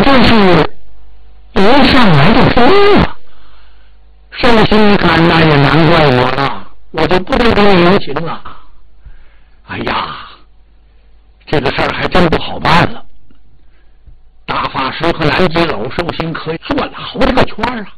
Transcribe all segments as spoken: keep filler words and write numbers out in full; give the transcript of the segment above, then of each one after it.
是一上来就疯了。寿星一看，那也难怪我了，我就不能跟你留情了。哎呀，这个事儿还真不好办了。大法师和南极老寿星可以转了好几个圈啊。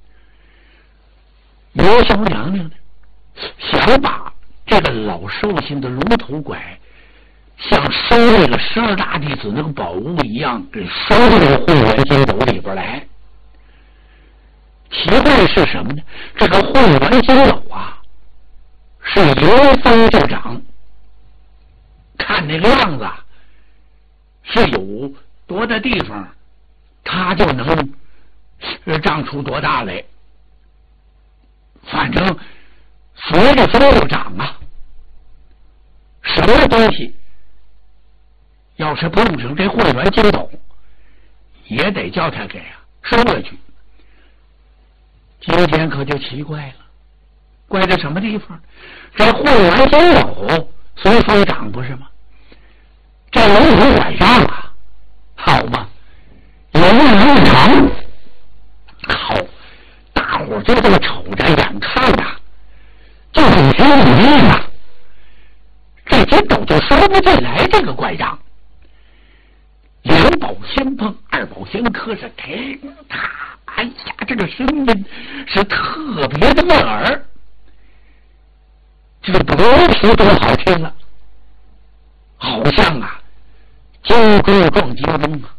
刘小娘娘呢，想把这个老寿星的龙头拐像收那个十二大弟子那个宝物一样，给收到这个混元金斗里边来。奇怪的是什么呢？这个混元金斗啊，是迎风就长，看那个样子是有多大地方，它就能长出多大来。反正随着风就长啊，什么东西要是碰上这混元金斗，也得叫他给啊收回去。今天可就奇怪了，怪在什么地方？这混元金斗随风长不是吗？这龙头拐杖啊，好嘛，有那么长，好，大伙就这么瞅着眼看啊，就很心努力啊，这金斗就收不进来这个拐杖。两宝相碰，二宝相磕，是听他，哎呀，这个声音是特别的悦耳，这个不提多好听了，好像啊金箍撞金钟啊，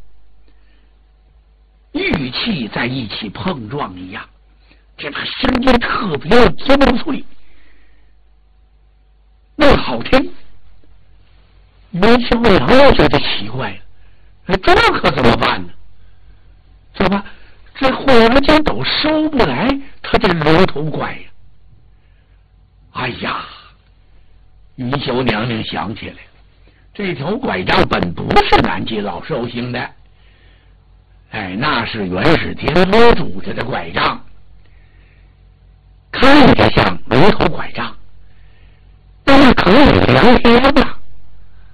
玉器在一起碰撞一样，这个声音特别的尖脆，那好听。梅小娘娘觉得奇怪了，哎，这可怎么办呢？怎么这混元金斗收不来他这龙头拐呀？哎呀，云秀娘娘想起来了，这条拐杖本不是南极老寿星的，哎，那是元始天尊主家的拐杖，看着像龙头拐杖，那可以量天了。